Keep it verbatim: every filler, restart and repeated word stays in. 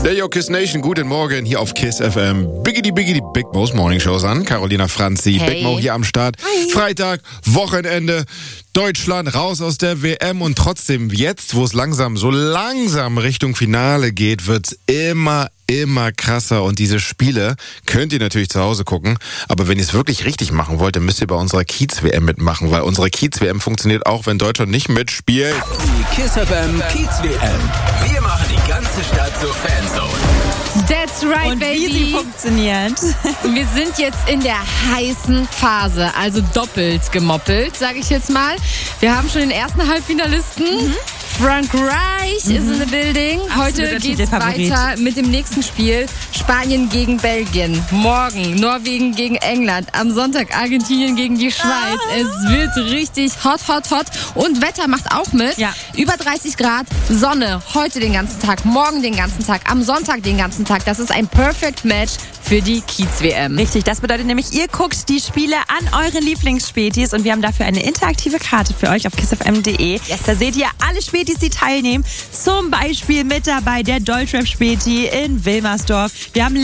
Der Yo Kiss Nation, guten Morgen hier auf Kiss F M. Biggity Biggity Big Mo's Morning Shows an. Carolina Franzi, Hey. Big Mo hier am Start. Hi. Freitag, Wochenende, Deutschland raus aus der W M und trotzdem jetzt, wo es langsam, so langsam Richtung Finale geht, wird's immer, immer krasser und diese Spiele könnt ihr natürlich zu Hause gucken, aber wenn ihr es wirklich richtig machen wollt, dann müsst ihr bei unserer Kiez-W M mitmachen, weil unsere Kiez-W M funktioniert auch, wenn Deutschland nicht mitspielt. Die Kiss F M Kiez-W M. Wir machen die ganze Stadt zur Fanzone. That's right, Und baby. wie sie funktioniert. Wir sind jetzt in der heißen Phase, also doppelt gemoppelt, sage ich jetzt mal. Wir haben schon den ersten Halbfinalisten. Mhm. Frank Reich mhm. ist in the building. Heute Absoluter geht's Titelfavorit. weiter mit dem nächsten Spiel. Spanien gegen Belgien. Morgen Norwegen gegen England. Am Sonntag Argentinien gegen die Schweiz. Ah. Es wird richtig hot, hot, hot. Und Wetter macht auch mit. Ja. Über dreißig Grad, Sonne. Heute den ganzen Tag, morgen den ganzen Tag, am Sonntag den ganzen Tag. Das ist ein Perfect Match für die Kiez-W M. Richtig, das bedeutet nämlich, ihr guckt die Spiele an euren Lieblingsspätis und wir haben dafür eine interaktive Karte für euch auf kiss f m punkt d e. Yes. Da seht ihr alle Spätis, die teilnehmen. Zum Beispiel mit dabei der Deutschrap-Späti in Wilmersdorf. Wir haben